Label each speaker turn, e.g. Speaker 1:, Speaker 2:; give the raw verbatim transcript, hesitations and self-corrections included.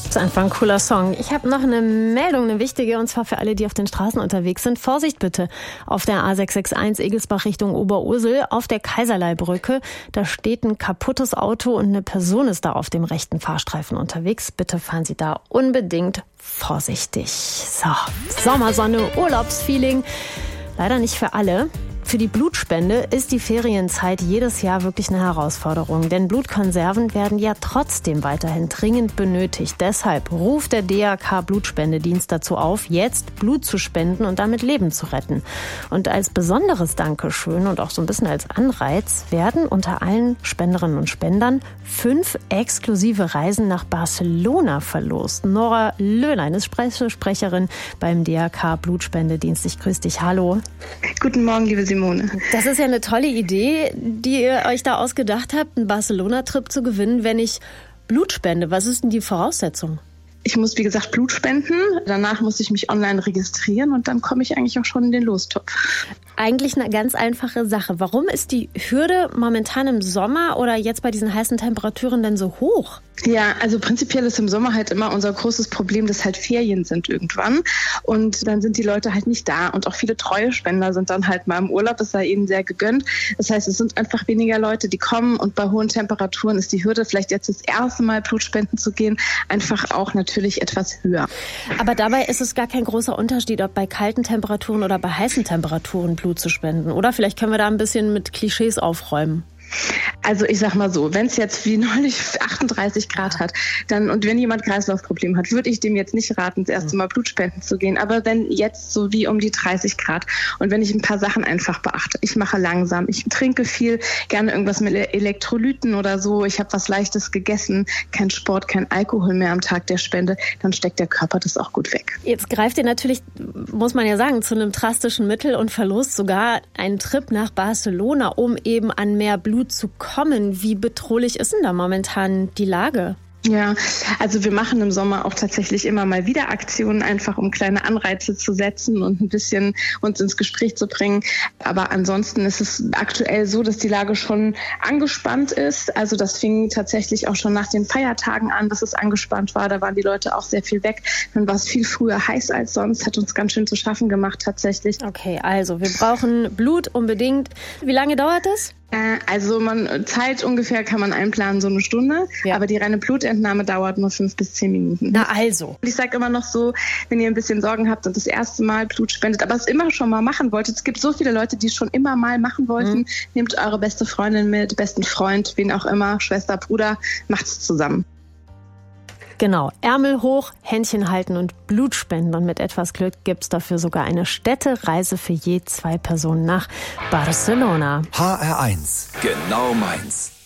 Speaker 1: Das ist einfach ein cooler Song. Ich habe noch eine Meldung, eine wichtige, und zwar für alle, die auf den Straßen unterwegs sind. Vorsicht bitte auf der A sechs sechs eins Egelsbach Richtung Oberursel auf der Kaiserlei-Brücke. Da steht ein kaputtes Auto und eine Person ist da auf dem rechten Fahrstreifen unterwegs. Bitte fahren Sie da unbedingt vorsichtig. So, Sommersonne, Urlaubsfeeling. Leider nicht für alle. Für die Blutspende ist die Ferienzeit jedes Jahr wirklich eine Herausforderung, denn Blutkonserven werden ja trotzdem weiterhin dringend benötigt. Deshalb ruft der D R K Blutspendedienst dazu auf, jetzt Blut zu spenden und damit Leben zu retten. Und als besonderes Dankeschön und auch so ein bisschen als Anreiz werden unter allen Spenderinnen und Spendern fünf exklusive Reisen nach Barcelona verlost. Nora Löhlein ist Sprecherin beim D R K Blutspendedienst. Ich grüße dich. Hallo.
Speaker 2: Guten Morgen, liebe Simone.
Speaker 1: Das ist ja eine tolle Idee, die ihr euch da ausgedacht habt, einen Barcelona-Trip zu gewinnen, wenn ich Blut spende. Was ist denn die Voraussetzung?
Speaker 2: Ich muss, wie gesagt, Blut spenden. Danach muss ich mich online registrieren und dann komme ich eigentlich auch schon in den Lostopf.
Speaker 1: Eigentlich eine ganz einfache Sache. Warum ist die Hürde momentan im Sommer oder jetzt bei diesen heißen Temperaturen denn so hoch?
Speaker 2: Ja, also prinzipiell ist im Sommer halt immer unser großes Problem, dass halt Ferien sind irgendwann und dann sind die Leute halt nicht da und auch viele treue Spender sind dann halt mal im Urlaub, das sei ihnen sehr gegönnt. Das heißt, es sind einfach weniger Leute, die kommen und bei hohen Temperaturen ist die Hürde, vielleicht jetzt das erste Mal Blut spenden zu gehen, einfach auch natürlich etwas höher.
Speaker 1: Aber dabei ist es gar kein großer Unterschied, ob bei kalten Temperaturen oder bei heißen Temperaturen Blut zu spenden, oder? Vielleicht können wir da ein bisschen mit Klischees aufräumen.
Speaker 2: Also ich sag mal so, wenn es jetzt wie neulich achtunddreißig Grad hat, dann und wenn jemand Kreislaufprobleme hat, würde ich dem jetzt nicht raten, das erste Mal Blutspenden zu gehen. Aber wenn jetzt so wie um die dreißig Grad und wenn ich ein paar Sachen einfach beachte, ich mache langsam, ich trinke viel, gerne irgendwas mit Elektrolyten oder so, ich habe was Leichtes gegessen, kein Sport, kein Alkohol mehr am Tag der Spende, dann steckt der Körper das auch gut weg.
Speaker 1: Jetzt greift ihr natürlich, muss man ja sagen, zu einem drastischen Mittel und Verlust sogar einen Trip nach Barcelona, um eben an mehr Blut zu kommen. Wie bedrohlich ist denn da momentan die Lage?
Speaker 2: Ja, also wir machen im Sommer auch tatsächlich immer mal wieder Aktionen, einfach um kleine Anreize zu setzen und ein bisschen uns ins Gespräch zu bringen. Aber ansonsten ist es aktuell so, dass die Lage schon angespannt ist. Also das fing tatsächlich auch schon nach den Feiertagen an, dass es angespannt war. Da waren die Leute auch sehr viel weg. Dann war es viel früher heiß als sonst, hat uns ganz schön zu schaffen gemacht tatsächlich.
Speaker 1: Okay, also wir brauchen Blut unbedingt. Wie lange dauert es?
Speaker 2: Also man Zeit ungefähr kann man einplanen, so eine Stunde, ja. Aber die reine Blutentnahme dauert nur fünf bis zehn Minuten.
Speaker 1: Na also.
Speaker 2: Ich sage immer noch so, wenn ihr ein bisschen Sorgen habt und das erste Mal Blut spendet, aber es immer schon mal machen wolltet, es gibt so viele Leute, die es schon immer mal machen wollten, mhm. Nehmt eure beste Freundin mit, besten Freund, wen auch immer, Schwester, Bruder, macht's zusammen.
Speaker 1: Genau, Ärmel hoch, Händchen halten und Blut spenden. Und mit etwas Glück gibt's dafür sogar eine Städtereise für je zwei Personen nach Barcelona.
Speaker 3: H R eins, genau meins.